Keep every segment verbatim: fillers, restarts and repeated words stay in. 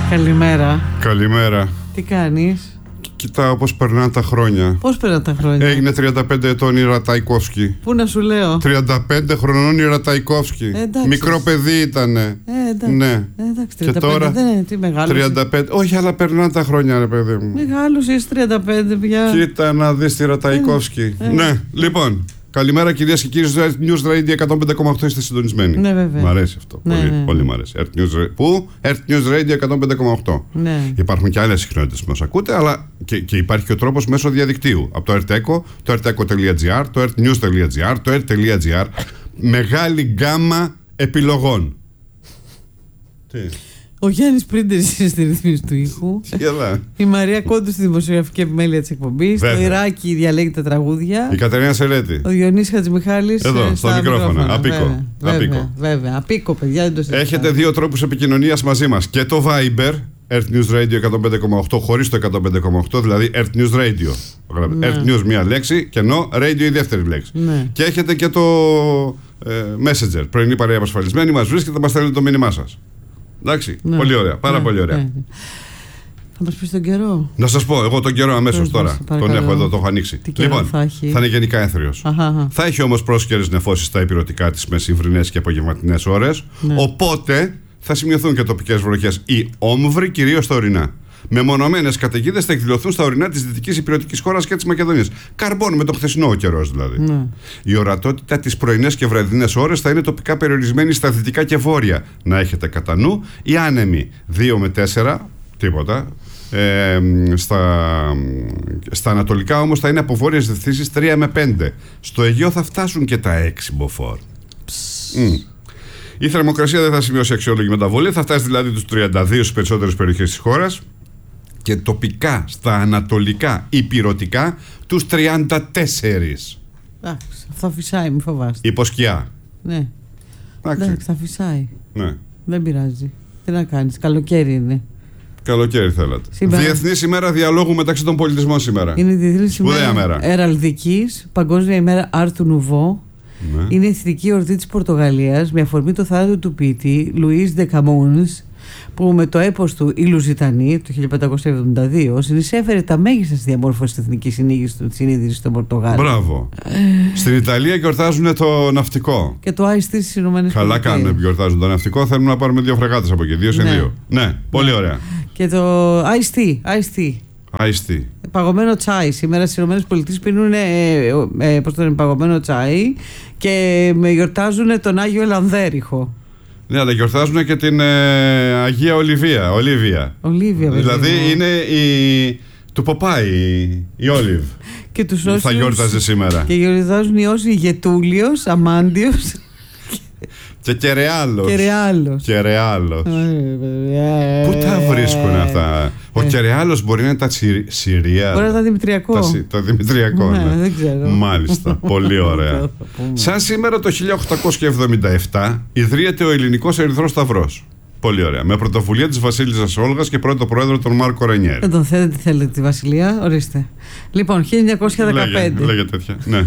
Καλημέρα. Καλημέρα. Τι κάνεις? Κοιτάω πώς περνάνε τα χρόνια. Πώς περνάνε τα χρόνια? Έγινε τριάντα πέντε ετών η Ρατaikovsky. Πού να σου λέω. τριάντα πέντε χρονών η Rataikovsky. Ε, Μικρό παιδί ήτανε. Ε, εντάξει. Ναι. Ε, εντάξει, τριάντα πέντε και τώρα δεν είναι, τι μεγάλος. τριάντα πέντε. Όχι, αλλά περνάνε τα χρόνια, ρε παιδί μου. Μεγάλος είσαι τριάντα πέντε πια. Κοίτα να δεις τη Ρατaikovsky. Ε, ε. Ναι, λοιπόν. Καλημέρα κυρίες και κύριοι, στο News Radio εκατόν πέντε κόμμα οκτώ είστε συντονισμένοι. Ναι, βέβαια. Μ' αρέσει αυτό. Ναι, πολύ, ναι. πολύ μ' αρέσει. Earth News, πού? Earth News Radio εκατόν πέντε κόμμα οκτώ. Ναι. Υπάρχουν και άλλες συχνότητες που μας ακούτε, αλλά και, και υπάρχει και ο τρόπος μέσω διαδικτύου. Από το Earth Echo, το earthecho.gr, το earthnews.gr, το earth.gr. Μεγάλη γκάμα επιλογών. Τι? Ο Γιάννης Πρίντερης είναι στη ρύθμιση του ήχου. Έλα. Η Μαρία Κόντου στη δημοσιογραφική επιμέλεια της εκπομπής. Το Ιράκη διαλέγει τα τραγούδια. Η Κατερίνα Σερέτη. Ο Διονύσης Χατζημιχάλης. Εδώ, στο μικρόφωνο. Απίκο. Βέβαια, Απίκο. βέβαια. Απίκο, παιδιά, δεν το συζητάω. Έχετε δύο τρόπους επικοινωνίας μαζί μας. Και το Viber, Earth News Radio εκατόν πέντε κόμμα οκτώ, χωρίς το εκατόν πέντε κόμμα οκτώ, δηλαδή Earth News Radio. Ναι. Earth News μία λέξη και ενώ Radio η δεύτερη λέξη. Ναι. Και έχετε και το ε, Messenger, πρωινή παρέα απασφαλισμένη, μας βρίσκεται, μας στέλνετε το μήνυμά σας. Εντάξει, Ναι. πολύ ωραία, πάρα Ναι. πολύ ωραία. Ναι. Θα μας πεις τον καιρό. Να σας πω, εγώ τον καιρό αμέσως Πες τώρα. μας, Τον παρακαλώ. έχω εδώ, το έχω ανοίξει. Τι καιρό Λοιπόν, θα έχει? θα είναι γενικά έθριος. Αχα, αχα. Θα έχει όμως πρόσκαιρες νεφώσεις στα υπηρετικά της μεσημβρινές και απογευματινές ώρες. Ναι. Οπότε θα σημειωθούν και τοπικές βροχές ή όμβροι, κυρίως στα ορεινά. Μεμονωμένες καταιγίδες θα εκδηλωθούν στα ορεινά της δυτικής υπηρετικής χώρας και της Μακεδονίας. Καρμπών με το χθεσινό ο καιρός δηλαδή. Ναι. Η ορατότητα τις πρωινές και βραδινές ώρες θα είναι τοπικά περιορισμένη στα δυτικά και βόρεια. Να έχετε κατά νου οι άνεμοι δύο με τέσσερα, τίποτα. Ε, στα, στα ανατολικά όμως θα είναι από βόρειες διευθύνσεις τρία με πέντε. Στο Αιγαίο θα φτάσουν και τα έξι μποφόρ. Mm. Η θερμοκρασία δεν θα σημειώσει αξιόλογη μεταβολή, θα φτάσει δηλαδή τους τριάντα δύο στις περισσότερες περιοχές της χώρας και τοπικά στα ανατολικά υπηρωτικά τους τριάντα τέσσερα. Εντάξει, θα φυσάει, μη φοβάστε. Υποσκιά. Ναι. Εντάξει. Εντάξει, θα φυσάει. Ναι. Δεν πειράζει. Τι να κάνεις, καλοκαίρι είναι. Καλοκαίρι θέλατε. Σήμερα. Διεθνής ημέρα διαλόγου μεταξύ των πολιτισμών σήμερα. Είναι η διεθνής Σπουδαία ημέρα μέρα. Εραλδικής, Παγκόσμια ημέρα Άρτου Νουβό. Ναι. Είναι η εθνική εορτή της Πορτογαλίας με αφορμή το θάνατο του ποιητή Λουίς Ντε Καμούνς, που με το έπος του «Η Λουζιτανή» το χίλια πεντακόσια εβδομήντα δύο συνεισέφερε τα μέγιστα στη διαμόρφωση της εθνικής συνείδησης στον Πορτογάλο. Μπράβο. Στην Ιταλία γιορτάζουν το ναυτικό. Και το Ice-T στις Ηνωμένες Καλά Πολιτείες. κάνουν που γιορτάζουν το ναυτικό. Θέλουμε να πάρουμε δύο φρεγάτες από εκεί. Δύο σε Ναι. δύο. Ναι, πολύ ωραία. Και το Ice-T, Ice-T. Ice-T. Παγωμένο τσάι. Σήμερα στις Ηνωμένες Πολιτείες πίνουν ε, ε, ε, πώς το λένε, παγωμένο τσάι και με γιορτάζουν τον Άγιο Ελανδέριχο. Ναι, αλλά γιορτάζουν και την ε, Αγία Ολιβία. Ολίβια. Ολίβια, Δηλαδή παιδί μου. είναι η. Του Ποπάι, η Όλιβ. Και τους Θα όσους- γιόρταζε σήμερα. Και γιορτάζουν οι όσοι Γετούλιος, Αμάντιος Και Κερεάλος. και Ρεάλος. Κερεάλος. Πού τα βρίσκουν αυτά? Ο Κερεάλος μπορεί να είναι τα Συρ- Συρία. Ε. Μπορεί να ήταν Δημητριακό. Τα Συ- Το Δημητριακό. Ναι, ναι. δεν ξέρω. Μάλιστα. Πολύ ωραία. Σαν σήμερα το χίλια οκτακόσια εβδομήντα επτά ιδρύεται ο Ελληνικός Ερυθρός Σταυρός. Πολύ ωραία. Με πρωτοβουλία της Βασίλισσας Όλγας και πρώτο πρόεδρο τον Μάρκο Ρενιέρ. Δεν τον θέλετε, τι θέλετε τη Βασιλεία, ορίστε. Λοιπόν, χίλια εννιακόσια δεκαπέντε. Λέγε, λέγε τέτοια. Ναι.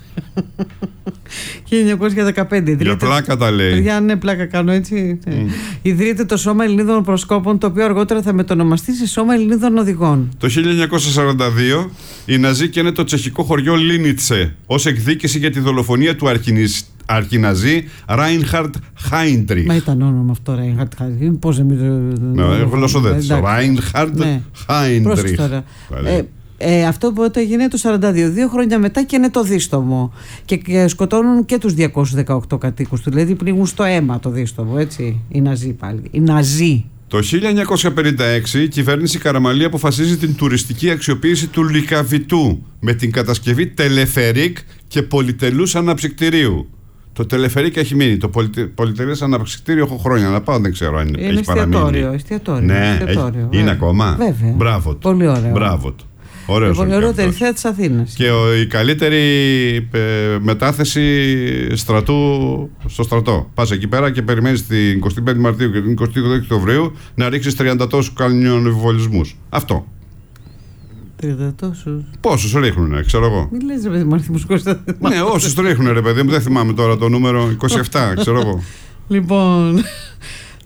χίλια εννιακόσια δεκαπέντε. Για πλάκα τα λέει. Παιδιά, ναι, πλάκα κάνω έτσι. Mm. Ιδρύεται το Σώμα Ελληνίδων Προσκόπων, το οποίο αργότερα θα μετονομαστεί σε Σώμα Ελληνίδων Οδηγών. Το χίλια εννιακόσια σαράντα δύο οι Ναζί καίνε το τσεχικό χωριό Λίνιτσε ως εκδίκηση για τη δολοφονία του αρχινισ... αρχιναζί Ράινχαρντ Χάιντριχ. Μα ήταν όνομα αυτό, Ράινχαρντ Χάιντριχ. Πώς δεν Ναι, γλωσσοδέτης. Ράινχαρντ Χάιντριχ. Ε, ε, αυτό που έγινε το σαράντα δύο, δύο χρόνια μετά και είναι το δίστομο. Και, και σκοτώνουν και τους διακόσιους δεκαοκτώ κατοίκους του. Δηλαδή πνίγουν στο αίμα το δίστομο, έτσι. Οι Ναζί πάλι. Οι Ναζί. Το χίλια εννιακόσια πενήντα έξι η κυβέρνηση Καραμαλή αποφασίζει την τουριστική αξιοποίηση του Λυκαβητού με την κατασκευή τελεφερίκ και πολυτελούς αναψυκτηρίου. Το τελεφερίκ έχει μείνει. Το πολυτε, πολυτελές αναψυκτήριο έχω χρόνια να πάω, δεν ξέρω αν είναι έχει παραμείνει. Εστιατόριο. Ναι, εστιατόριο, έχει, είναι ακόμα. Βέβαια. Μπράβο του. Πολύ ωραίο. Μπράβο του. Ωραίος η ωραιότερη θέα της Αθήνας. Και ο, η καλύτερη ε, μετάθεση στρατού στο στρατό. Πας εκεί πέρα και περιμένεις την εικοστή πέμπτη Μαρτίου και την εικοστή όγδοη Οκτωβρίου να ρίξεις τριάντα τόσους κανιονεμβολισμούς. Αυτό. τριάντα τόσους. Πόσους ρίχνουνε, ξέρω εγώ. Μην λες ρε παιδί μου, αριθμούς Κώστα. Ναι, όσους ρίχνουνε ρε παιδί μου, δεν θυμάμαι τώρα το νούμερο. είκοσι επτά, ξέρω εγώ. Λοιπόν,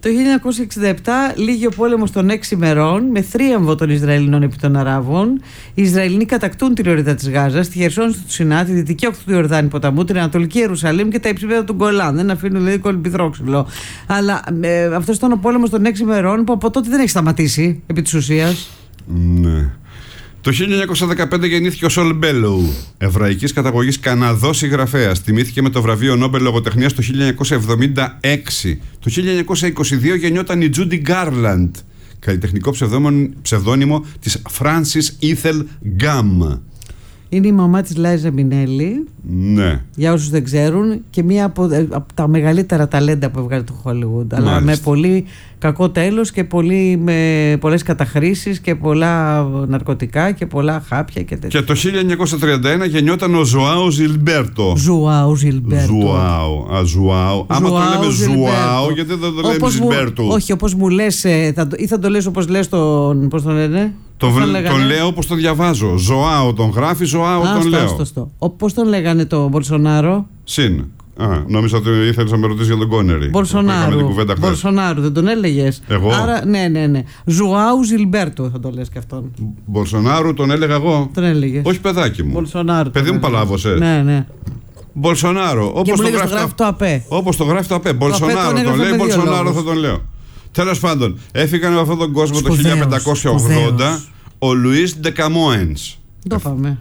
Το χίλια εννιακόσια εξήντα επτά λύγει ο πόλεμος των έξι ημερών με θρίαμβο των Ισραηλινών επί των Αράβων. Οι Ισραηλινοί κατακτούν την ορίδα της Γάζας, τη Χερσόνησο του Σινά, τη δυτική όχθη του Ιορδάνη ποταμού, την Ανατολική Ιερουσαλήμ και τα υψίπεδα του Γκολάν. Δεν αφήνουν δηλαδή κολυμπηθρόξυλο. Αλλά ε, αυτός ήταν ο πόλεμος των έξι ημερών που από τότε δεν έχει σταματήσει επί της ουσίας. Ναι. Το χίλια εννιακόσια δεκαπέντε γεννήθηκε ο Σολ Μπέλοου, εβραϊκής καταγωγής Καναδός συγγραφέας. Τιμήθηκε με το βραβείο Νόμπελ Λογοτεχνίας το χίλια εννιακόσια εβδομήντα έξι. Το χίλια εννιακόσια είκοσι δύο γεννιόταν η Τζούντι Γκάρλαντ, καλλιτεχνικό ψευδόνυμο της Φράνσις Ήθελ Γκάμ. Είναι η μαμά της Λάιζα Μινέλη. Ναι. Για όσους δεν ξέρουν, και μία από, από τα μεγαλύτερα ταλέντα που έβγαλε το Hollywood. Αλλά με πολύ κακό τέλος και πολύ, με πολλές καταχρήσεις και πολλά ναρκωτικά και πολλά χάπια και τέτοια. Και το χίλια εννιακόσια τριάντα ένα γεννιόταν ο Ζωάο Ζιλμπέρτο. Ζουάου Ζιλμπέρτο. Ζουάου. Α, Ζουάου. Άμα το λέμε Ζουάου, γιατί δεν το λέμε Ζιλμπέρτο. Όχι, όπως μου λες, ή θα το λες όπως λες τον. Πώς τον λένε. Το τον, τον λέω όπως το διαβάζω. Ζωάο τον γράφει, Ζωάο τον στο, λέω. Στο, στο. Πώς τον λέγανε το Μπολσονάρο? Συν. Α, νόμιζα ότι ήθελες να με ρωτήσεις για τον Κόνερι. Μπολσονάρου. Μπολσονάρου, δεν τον έλεγες? Εγώ. Άρα, ναι, ναι, ναι. Ζουάου Ζιλμπέρτο θα το λες και αυτόν. Μπολσονάρου τον έλεγα εγώ. Τον έλεγες. Όχι, παιδάκι μου. Μπολσονάρου. Παιδί μου παλάβωσες. Ναι, ναι. Μπολσονάρο. Όπως το, το γράφει το ΑΠΕ. Όπως το γράφει το ΑΠΕ. Μπολσονάρο τον λέει, Μπολσονάρο θα τον λέω. Τέλος πάντων, έφυγαν από αυτόν τον κόσμο το χίλια πεντακόσια ογδόντα ο Λουίς Ντεκαμόενς. Το πάμε.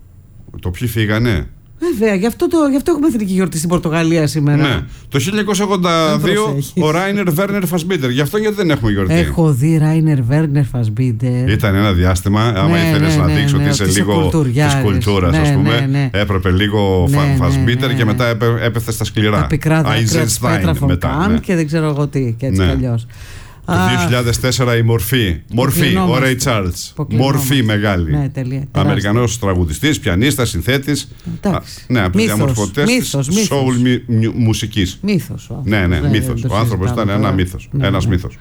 Το ποιοι φύγανε? Βέβαια, γι' αυτό, το, γι' αυτό έχουμε εθνική γιορτή στην Πορτογαλία σήμερα. Ναι. Το χίλια εννιακόσια ογδόντα δύο ο Ράινερ Βέρνερ Φασμπίντερ. Γι' αυτό γιατί δεν έχουμε γιορτή. Έχω δει Ράινερ Βέρνερ Φασμπίντερ. Ήταν ένα διάστημα, άμα ναι, ήθελες ναι, να δείξει ναι, ότι είσαι λίγο της κουλτούρας, ναι, ας πούμε, ναι, ναι. έπρεπε λίγο ναι, ναι, Φασμπίντερ ναι, ναι. και μετά έπεθε στα σκληρά. Τα πικρά δάκρυα της Πέτρα Φωκάν ναι. και δεν ξέρω εγώ τι, και έτσι ναι. κι αλλιώς. Το δύο χιλιάδες τέσσερα η Μορφή. Μορφή, ο Ρέι Τσάρλς. Μορφή μεγάλη. Ναι, τελεία, Αμερικανός τραγουδιστής, πιανίστας, συνθέτης. Εντάξει. Ναι, από τους διαμορφωτές της soul μουσικής. Μύθος. Ναι, ναι, μύθος. Ο άνθρωπος ήταν ένα μύθος. Ένας μύθος.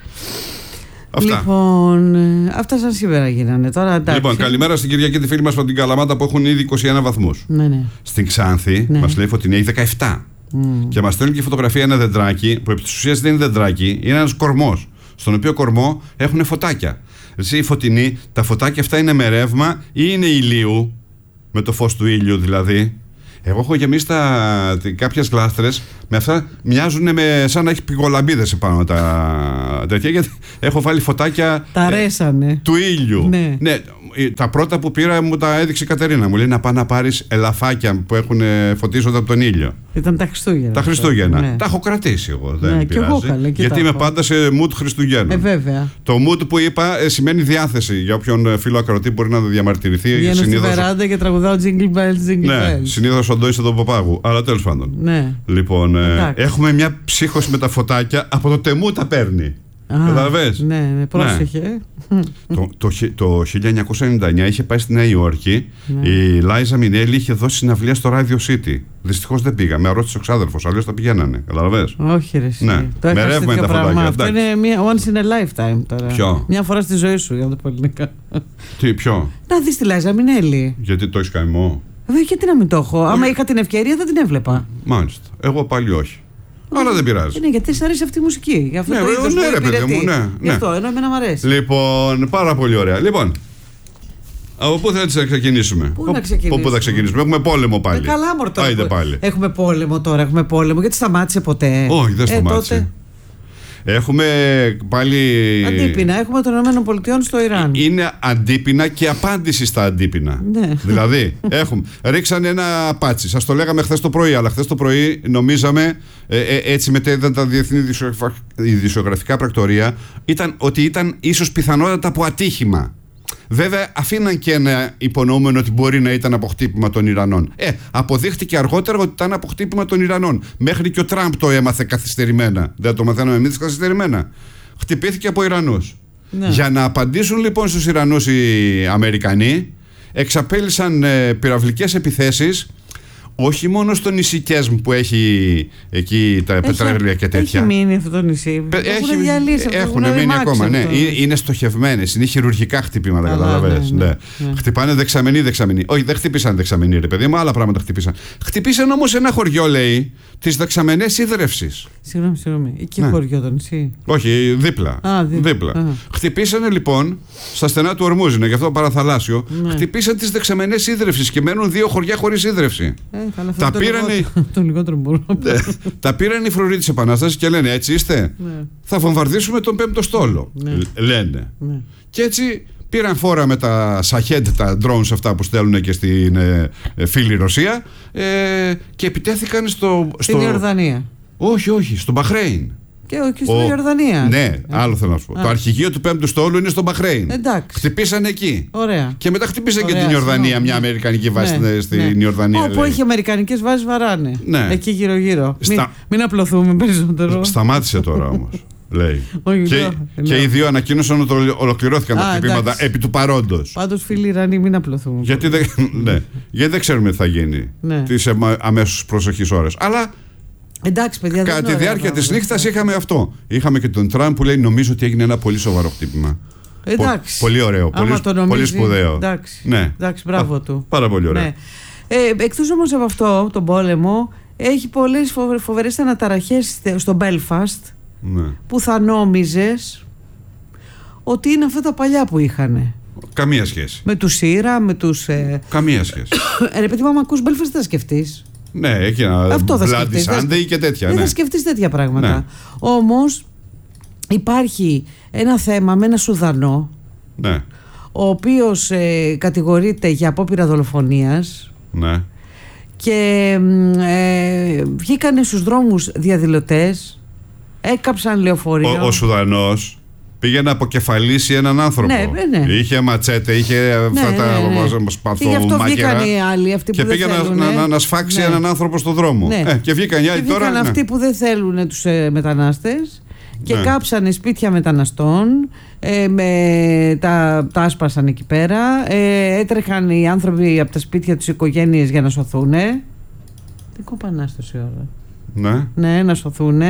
Αυτά. Λοιπόν, αυτά σαν σήμερα γίνανε τώρα. Εντάξει. Λοιπόν, καλημέρα στην Κυριακή τη φίλη μας από την Καλαμάτα που έχουν ήδη είκοσι ένα βαθμούς. Ναι, ναι. Στην Ξάνθη ναι. μας λέει Φωτεινή έχει δεκαεπτά. Mm. Και μας στέλνει και φωτογραφία ένα δεντράκι που επί της ουσίας δεν είναι δεντράκι, είναι ένας κορμός. Στον οποίο κορμό έχουν φωτάκια. Εσύ, Φωτεινή, τα φωτάκια αυτά είναι με ρεύμα ή είναι ηλίου, με το φως του ήλιου δηλαδή? Εγώ έχω γεμίσει τα, κάποιες γλάστρες με αυτά, μοιάζουν με, σαν να έχει πυγολαμπίδες επάνω τα τέτοια, γιατί έχω βάλει φωτάκια τα ρέσανε. του ήλιου. Ναι. Ναι, τα πρώτα που πήρα μου τα έδειξε η Κατερίνα. Μου λέει να πάω να πάρεις ελαφάκια που έχουν φωτίζονται από τον ήλιο. Ήταν τα Χριστούγεννα. Τα Χριστούγεννα. Ναι. Τα έχω κρατήσει εγώ. Δεν ναι, πειράζει. Εγώ, καλέ, γιατί είμαι πάντα σε mood Χριστουγέννων. Ε, βέβαια. Το mood που είπα ε, σημαίνει διάθεση. Για όποιον φίλο ακροατή μπορεί να διαμαρτυρηθεί. Βγαίνω συνήθως... στη βεράντα και τραγουδάω Jingle Bells, Jingle ναι, Bells. Συνήθως ο Ντόις τον Παπάγου. Αλλά τέλος πάντων. Ναι. Λοιπόν, ε, έχουμε μια ψύχωση με τα φωτάκια. Από το τεμού τα παίρνει. Καταλαβες? Ναι, ναι, πρόσεχε. Ναι. το, το, το χίλια εννιακόσια ενενήντα εννιά είχε πάει στη Νέα Υόρκη. Ναι. Η Λάιζα Μινέλη είχε δώσει συναυλία στο Radio City. Δυστυχώς δεν πήγα. Με αρρώστησε ο ξάδερφος. Αλλιώς τα πηγαίνανε. Καταλαβες? Όχι, ρε. Ναι. Το με ρεύμα είναι τα φωτάκια. Αυτό είναι μια once in a lifetime τώρα. Ποιο? Μια φορά στη ζωή σου, για να το πω ελληνικά. Τι, ποιο? Να δεις τη Λάιζα Μινέλη. Γιατί το έχεις καημό? Βέβαια, γιατί να μην το έχω. Άμα είχα την ευκαιρία θα την έβλεπα. Μάλιστα. Εγώ πάλι όχι. Αλλά δεν πειράζει. Ναι, γιατί σ' αρέσει αυτή η μουσική. Γι' αυτό ναι, το είδος ναι, που ρε παιδί μου, ναι, ναι. Γι' αυτό, ενώ εμένα μου αρέσει. Λοιπόν, πάρα πολύ ωραία. Λοιπόν, από πού θα ξεκινήσουμε? Πού να ξεκινήσουμε? Πού θα ξεκινήσουμε? Έχουμε πόλεμο πάλι. Ε, καλά, μορτώ. Άιντε πάλι. Έχουμε πόλεμο τώρα, έχουμε πόλεμο. Γιατί σταμάτησε ποτέ? Όχι, δεν σταμάτησε. Ε, τότε... Έχουμε πάλι. Αντίπεινα. Έχουμε των ΗΠΑ στο Ιράν. Είναι αντίπεινα και απάντηση στα αντίπεινα. Ναι. Δηλαδή, έχουμε. Ρίξανε ένα πάτσι. Σας το λέγαμε χθες το πρωί, αλλά χθες το πρωί νομίζαμε, ε, ε, έτσι μετέδιδαν τα διεθνή ειδησιογραφικά πρακτορία, ήταν, ότι ήταν ίσως πιθανότατα από ατύχημα. Βέβαια, αφήναν και ένα υπονοούμενο ότι μπορεί να ήταν από χτύπημα των Ιρανών. Ε, αποδείχτηκε αργότερα ότι ήταν από χτύπημα των Ιρανών. Μέχρι και ο Τραμπ το έμαθε καθυστερημένα. Δεν το μαθαίναμε εμείς καθυστερημένα. Χτυπήθηκε από Ιρανούς. Ναι. Για να απαντήσουν λοιπόν στους Ιρανούς οι Αμερικανοί, εξαπέλυσαν ε, πυραυλικές επιθέσεις, όχι μόνο στο νησί Κέσμ που έχει εκεί τα πετρέλαια και τέτοια. Έχει μείνει αυτό το νησί. Έχουν διαλύσει, έχουν μείνει ακόμα. Ναι. Είναι στοχευμένες, είναι χειρουργικά χτυπήματα. Καταλαβαίνεις. Ναι, ναι, ναι. Χτυπάνε δεξαμενή, δεξαμενή. Όχι, δεν χτύπησαν δεξαμενή, ρε παιδί μου, άλλα πράγματα χτυπήσαν. Χτυπήσαν όμως ένα χωριό, λέει, τις δεξαμενές ίδρευσης. Συγγνώμη, συγγνώμη. Εκεί ναι. Χωριό το νησί. Όχι, δίπλα. Α, δί... δίπλα. Α. Χτυπήσανε λοιπόν στα στενά του Ορμούζ, είναι γι' αυτό παραθαλάσσιο. Ναι. Χτυπήσαν τις δεξαμενές ίδρευσης και μένουν δύο χωριά χωρίς ίδρυυση. Ε, καλά, τα το πήραν. Λιγότερο, το λιγότερο μπορώ να πω. Τα πήραν οι φρουροί της Επανάστασης και λένε: έτσι είστε. Ναι. Θα βομβαρδίσουμε τον πέμπτο στόλο. Ναι. Λένε. Ναι. Και έτσι πήραν φόρα με τα Σαχέντ, τα drones αυτά που στέλνουν και στην ε, ε, φίλη Ρωσία ε, και επιτέθηκαν στο. Στην στο... Ιορδανία. Όχι, όχι, στο Μπαχρέιν. Και, και στην Ιορδανία. Ναι, ε. άλλο θέλω να σου πω. Α. Το αρχηγείο του πέμπτου στόλου είναι στο Μπαχρέιν. Εντάξει. Χτυπήσαν εκεί. Ωραία. Και μετά χτυπήσαν Ωραία, και την Ιορδανία, συγνώ. Μια αμερικανική βάση ναι, στην ναι. Ιορδανία. Όπου έχει αμερικανικές βάσεις βαράνε. Ναι. Εκεί γύρω-γύρω. Στα... Μην, μην απλωθούμε περισσότερο. Σταμάτησε τώρα όμως. Λέει. Όχι, και, λέω, και λέω. Οι δύο ανακοίνωσαν ότι ολοκληρώθηκαν Α, τα χτυπήματα επί του παρόντος. Πάντως, φίλοι Ιρανοί, μην απλωθούμε. Γιατί δεν, ναι, γιατί δεν ξέρουμε τι θα γίνει ναι. τις αμέσως προσεχείς ώρες. Αλλά εντάξει, παιδιά, κατά τη διάρκεια της νύχτας είχαμε αυτό. Είχαμε και τον Τραμπ που λέει: νομίζω ότι έγινε ένα πολύ σοβαρό χτύπημα. Εντάξει. Πο, πολύ ωραίο, πολύ, νομίζει, πολύ σπουδαίο. Εντάξει, ναι. εντάξει μπράβο Α, του. Πάρα πολύ ωραίο. Ναι. Ε, εκτός όμως από αυτό, τον πόλεμο, έχει πολλές φοβερές αναταραχές στο Belfast. Ναι. Που θα νόμιζες ότι είναι αυτά τα παλιά που είχανε. Καμία σχέση. Με τους Σύρα, με τους. Ε... Καμία σχέση. Ε, ρε παιδί μου, άμα ακούς Belfast, δεν θα σκεφτείς. Ναι, έχει ένα Bloody Sunday και τέτοια. Δεν ναι. θα σκεφτείς τέτοια πράγματα. Ναι. Όμως υπάρχει ένα θέμα με ένα Σουδανό, ναι. ο οποίος ε, κατηγορείται για απόπειρα δολοφονίας. Ναι. Και ε, βγήκανε στους δρόμους διαδηλωτές. Έκαψαν λεωφορείο. Ο, ο Σουδανός πήγε να αποκεφαλίσει έναν άνθρωπο. Ναι, ναι. Είχε ματσέτε, είχε ναι, αυτά ναι, ναι. τα σπαθομάκερα. Και πήγε να, να, να, να σφάξει ναι. έναν άνθρωπο στον δρόμο. Ναι. Ε, και βγήκαν οι άλλοι και τώρα. Βγήκαν ναι. αυτοί που δεν θέλουν τους ε, μετανάστες και ναι. κάψανε σπίτια μεταναστών. Ε, με, τα, τα άσπασαν εκεί πέρα. Ε, έτρεχαν οι άνθρωποι από τα σπίτια τους οικογένειες για να σωθούν. Τι κοπανάς τόση ώρα. Ναι. Ναι, να σωθούν.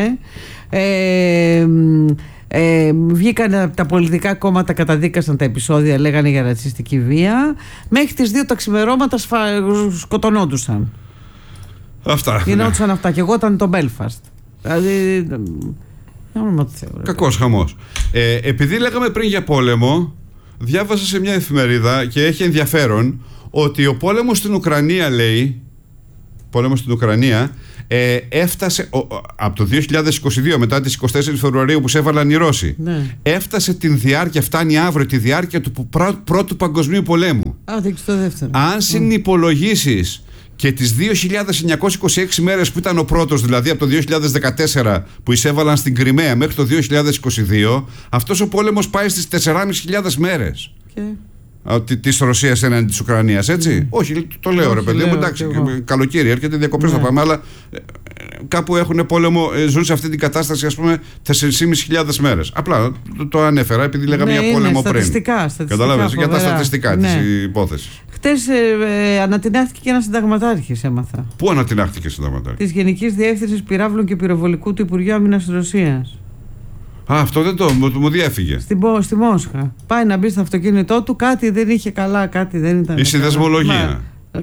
Ε, ε, βγήκαν τα πολιτικά κόμματα, καταδίκασαν τα επεισόδια, λέγανε για ρατσιστική βία. Μέχρι τις δύο τα ξημερώματα σφα... σκοτωνόντουσαν. Αυτά. Γινόντουσαν ναι. αυτά. Και εγώ ήταν το Belfast. Δηλαδή. Κακός χαμός. Ε, επειδή λέγαμε πριν για πόλεμο, διάβασα σε μια εφημερίδα και έχει ενδιαφέρον ότι ο πόλεμος στην Ουκρανία, λέει, πόλεμος στην Ουκρανία, ε, έφτασε ο, από το δύο χιλιάδες είκοσι δύο, μετά τις εικοστή τέταρτη Φεβρουαρίου που σε έβαλαν οι Ρώσοι, ναι. έφτασε την διάρκεια, φτάνει αύριο τη διάρκεια του πρώτου παγκοσμίου πολέμου. Α, δεν το δεύτερο. Αν συνυπολογίσεις και τις δύο χιλιάδες εννιακόσιες είκοσι έξι μέρες που ήταν ο πρώτος, δηλαδή από το δύο χιλιάδες δεκατέσσερα που εισέβαλαν στην Κριμαία μέχρι το δύο χιλιάδες είκοσι δύο, αυτός ο πόλεμος πάει στις τέσσερις χιλιάδες πεντακόσιες μέρες. Okay. Της Ρωσίας έναντι της Ουκρανίας, έτσι. Mm. Όχι, το λέω, ρε παιδί μου, εντάξει. Καλοκαίρι έρχεται, διακοπές θα πάμε, αλλά κάπου έχουν πόλεμο, ζουν σε αυτή την κατάσταση, ας πούμε, τέσσερις χιλιάδες πεντακόσιες μέρες. Απλά το, το ανέφερα επειδή λέγαμε ναι, για πόλεμο είναι, πριν. Στατιστικά, στατιστικά. Καταλάβες, για τα στατιστικά ναι. της υπόθεσης. Χτες ε, ε, ανατινάχθηκε και ένας συνταγματάρχης, έμαθα. Πού ανατινάχθηκε συνταγματάρχης? Της Γενικής Διεύθυνσης Πυράβλων και Πυροβολικού του Υπουργείου Άμυνας της Ρωσίας. Α, αυτό δεν το μου, μου διέφυγε. Στην, στη Μόσχα. Πάει να μπει στο αυτοκίνητό του, κάτι δεν είχε καλά, κάτι δεν ήταν. Η συνδεσμολογία.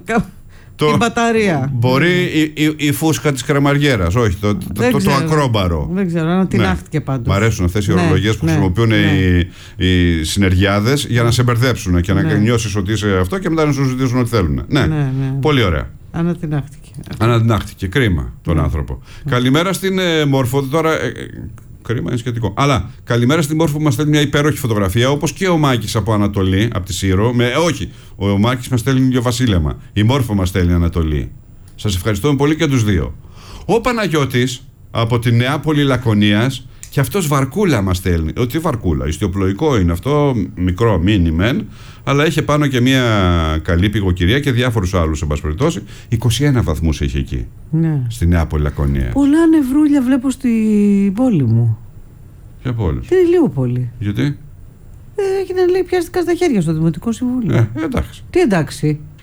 Το, η μπαταρία. Μπορεί η, η, η φούσκα της κρεμαριέρας, όχι το, το, το, το ακρόμπαρο. Δεν ξέρω, ανατινάχθηκε ναι. πάντως. Μ' αρέσουν αυτές οι ναι, ορολογίες που ναι, χρησιμοποιούν ναι. οι, οι συνεργιάδες για να σε μπερδέψουν και να ναι. νιώσεις ότι είσαι αυτό και μετά να σου ζητήσουν ό,τι θέλουν. Ναι, ναι, ναι. Πολύ ωραία. Ανατινάχθηκε. Ανατινάχθηκε. Κρίμα τον ναι. άνθρωπο. Ναι. Καλημέρα στην ε, Μόρφο. Τώρα. Ε, Κρίμα, είναι σχετικό. Αλλά καλημέρα στην Μόρφο που μας στέλνει μια υπέροχη φωτογραφία, όπως και ο Μάκης από Ανατολή, από τη Σύρο. Με, όχι, ο, ο Μάκης μας στέλνει ίδιο βασίλεμα. Η Μόρφο μας στέλνει Ανατολή. Σας ευχαριστούμε πολύ και τους δύο. Ο Παναγιώτης από τη Νεάπολη Λακωνίας, και αυτός βαρκούλα μας στέλνει. Ότι βαρκούλα, ιστιοπλοϊκό είναι αυτό, μικρό, μίνι μεν, αλλά είχε πάνω και μια καλή πυγοκυρία και διάφορους άλλους, εν πάση περιπτώσει. είκοσι ένα βαθμούς είχε εκεί. Ναι. Στη Νεάπολη Λακωνία. Πολλά νευρούλια βλέπω στην πόλη μου. Ποια πόλη? Την Ηλιούπολη. Γιατί? Ε, έγινε, λέει, πιάστηκα στα χέρια στο Δημοτικό Συμβούλιο. Ε, εντάξει. Τι εντάξει?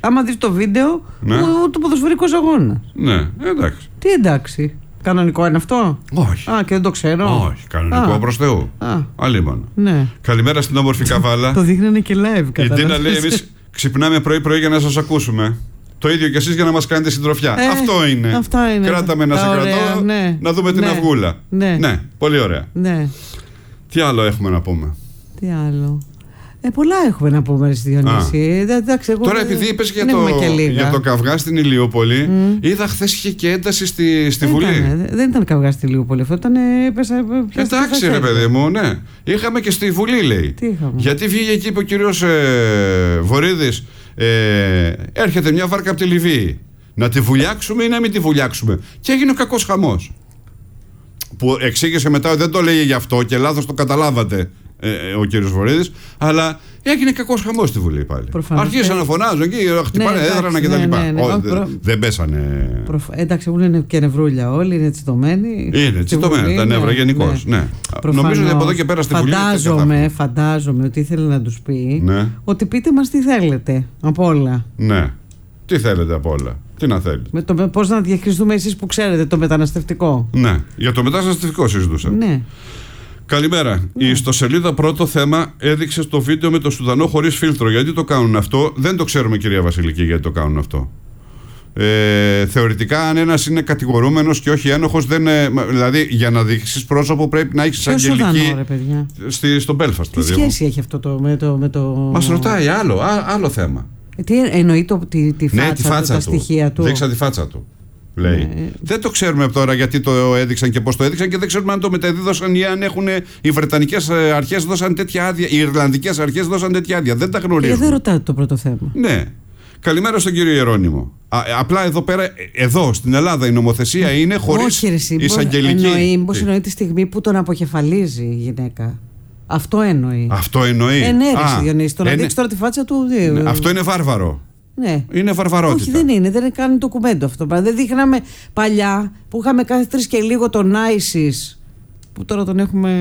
Άμα δεις το βίντεο, ναι. ο, το ποδοσφαιρικός αγώνα. Ναι, εντάξει. Τι εντάξει. Κανονικό είναι αυτό? Όχι. Α, και δεν το ξέρω. Όχι, κανονικό προς Θεού. Αλίμονο. Ναι. Καλημέρα στην όμορφη Καβάλα. Το δείχνανε και live. Η Ντίνα λέει: εμείς ξυπνάμε πρωί-πρωί για να σας ακούσουμε. Το ίδιο και εσείς για να μας κάνετε συντροφιά. Ε, αυτό είναι. Αυτά είναι. Κράταμε να σε κρατώ. Ναι. Να δούμε ναι. την αυγούλα. Ναι. ναι, πολύ ωραία. Ναι. Τι άλλο έχουμε να πούμε? Τι άλλο? Ε, πολλά έχουμε να πούμε, Ρε Διονύση. Εντάξει, εγώ τώρα, επειδή είπες για, το, για το καυγά στην Ηλιούπολη, mm. είδα χθες είχε και ένταση στη, στη δεν Βουλή. Ήταν, δεν ήταν καυγά στην Ηλιούπολη. Αυτό ήταν. Έπεσα, εντάξει, ρε παιδί μου, ναι. Είχαμε και στη Βουλή, λέει. Τι είχαμε? Γιατί βγήκε εκεί που ο κύριος ε, Βορίδης ε, έρχεται μια βάρκα από τη Λιβύη. Να τη βουλιάξουμε ή να μην τη βουλιάξουμε. Και έγινε ο κακός χαμός. Που εξήγησε μετά ότι δεν το λέει γι' αυτό και λάθος το καταλάβατε. Ε, ο κύριος Βορίδης, αλλά έγινε κακός χαμός στη Βουλή πάλι. Προφανώς. Αρχίσαν να φωνάζουν εκεί, χτυπάνε ναι, έδρανα κτλ. Ναι, ναι, ναι. Προ... Δεν πέσανε. Προφ... Εντάξει, έχουν είναι και νευρούλια όλοι, είναι τσιτωμένοι. Είναι τσιτωμένα τα νεύρα ναι, γενικώς. Ναι. Ναι. Νομίζω ότι από εδώ και πέρα στη Βουλή. Φαντάζομαι, φαντάζομαι ότι ήθελε να τους πει ναι. ότι πείτε μας τι θέλετε από όλα. Ναι. Τι θέλετε από όλα. Τι να θέλετε. Με το, πώς να διαχειριστούμε εσείς που ξέρετε το μεταναστευτικό. Ναι. Για το μεταναστευτικό συζητούσα. Ναι. Καλημέρα. Ναι. Η ιστοσελίδα Πρώτο Θέμα έδειξε στο βίντεο με το Σουδανό χωρίς φίλτρο. Γιατί το κάνουν αυτό? Δεν το ξέρουμε, κυρία Βασιλική, γιατί το κάνουν αυτό. Ε, θεωρητικά, αν ένας είναι κατηγορούμενος και όχι ένοχος, δεν είναι, δηλαδή για να δείξεις πρόσωπο πρέπει να έχεις αγγελική. Σουδανό, ρε παιδιά. Στη, στο Belfast. Τι δηλαδή, σχέση έχει αυτό το, με το. Με το... Μας ρωτάει άλλο, α, άλλο θέμα. Ε, τι εννοεί το, τη, τη φάτσα, ναι, τη φάτσα του, τα στοιχεία του. Δείξα τη φάτσα του. Λέει. Ναι. Δεν το ξέρουμε τώρα γιατί το έδειξαν και πώς το έδειξαν και δεν ξέρουμε αν το μεταδίδωσαν ή αν έχουν οι Βρετανικές αρχές δώσαν τέτοια άδεια, οι Ιρλανδικές αρχές δώσαν τέτοια άδεια. Δεν τα γνωρίζουμε. Και δεν ρωτάτε το πρώτο θέμα. Ναι. Καλημέρα στον κύριο Ιερώνυμο. Α, απλά εδώ πέρα, εδώ στην Ελλάδα η νομοθεσία είναι χωρίς εισαγγελική. Εννοεί, μήπως εννοεί τη στιγμή που τον αποκεφαλίζει η γυναίκα. Αυτό εννοεί. Αυτό εννοεί. Ενέρεση, Διονύση. Το να δείξει τώρα τη φάτσα του. Ναι, αυτό είναι βάρβαρο. Ναι. Είναι βαρβαρότητα. Όχι, δεν είναι, δεν κάνει ντοκουμέντο αυτό. Δεν δείχναμε παλιά που είχαμε κάθε τρεις και λίγο τον Άισις που τώρα τον έχουμε.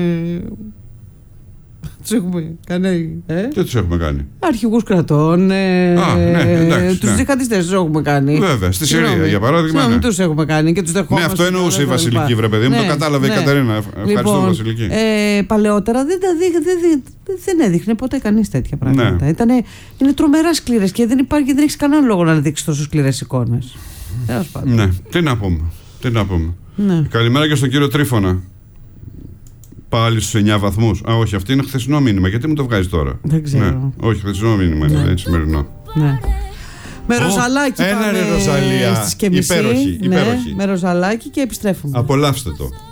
Τους έχουμε κάνει. Ε? Τι τους έχουμε κάνει? Αρχηγούς κρατών. Ε, Α, ναι, τους τζιχαντιστές τους έχουμε κάνει. Βέβαια, στη Συρία για παράδειγμα. Ναι, τους έχουμε κάνει και τους δεχόμαστε. Ναι, αυτό εννοούσε η Βασιλική, βρε παιδί μου. Το κατάλαβε η Κατερίνα. Ευχαριστώ, Βασιλική. Παλαιότερα δεν έδειχνε ποτέ κανείς τέτοια πράγματα. Είναι τρομερά σκληρές και δεν υπάρχει, δεν έχει κανένα λόγο να δείξει τόσο σκληρές εικόνες. Ναι, τι να πούμε. Τι να πούμε. Καλημέρα και στον κύριο Τρίφωνα. Πάλι στους εννιά βαθμούς. Α, όχι, αυτή είναι χθεσινό μήνυμα. Γιατί μου το βγάζει τώρα? Δεν ξέρω. Ναι. Όχι, χθεσινό μήνυμα είναι, ναι. Σημερινό. Ναι. Με Ροζαλάκι oh, πάμε Ροζαλία. στις και μισή. Υπέροχη, ναι, υπέροχη. Με Ροζαλάκι και επιστρέφουμε. Απολαύστε το.